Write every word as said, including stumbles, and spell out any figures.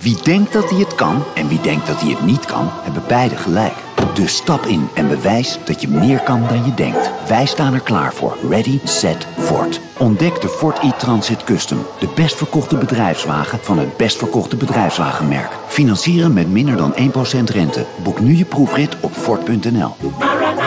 Wie denkt dat hij het kan en wie denkt dat hij het niet kan, hebben beide gelijk. Dus stap in en bewijs dat je meer kan dan je denkt. Wij staan er klaar voor. Ready, set, Ford. Ontdek de Ford e-Transit Custom. De best verkochte bedrijfswagen van het best verkochte bedrijfswagenmerk. Financieren met minder dan één procent rente. Boek nu je proefrit op Ford punt n l.